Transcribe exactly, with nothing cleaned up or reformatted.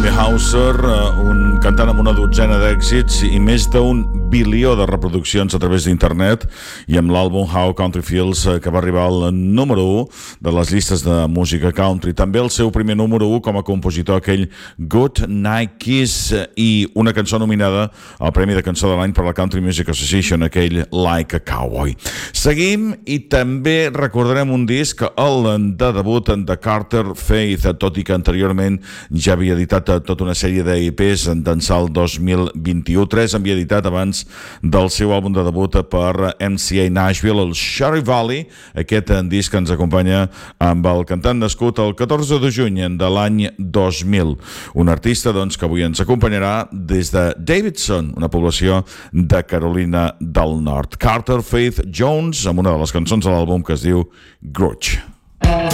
Sammy Hausser, un cantant amb una dotzena d'èxits i més d'un bilió de reproduccions a través d'internet, i amb l'àlbum How Country Feels, que va arribar al número u de les llistes de música country. També el seu primer número u com a compositor, aquell Good Night Kiss, i una cançó nominada al Premi de Cançó de l'Any per la Country Music Association, aquell Like a Cowboy. Seguim i també recordarem un disc, el de debut de Carter Faith, tot i que anteriorment ja havia editat tota una sèrie d'E Pes d'ençà el dos mil vint-i-u. Tres havia editat abans del seu àlbum de debut per M C A Nashville, el Cherry Valley. Aquest disc ens acompanya amb el cantant nascut el catorze de juny de l'any dos mil. Un artista doncs, que avui ens acompanyarà des de Davidson, una població de Carolina del Nord. Carter Faith Jones, amb una de les cançons de l'àlbum que es diu Grudge.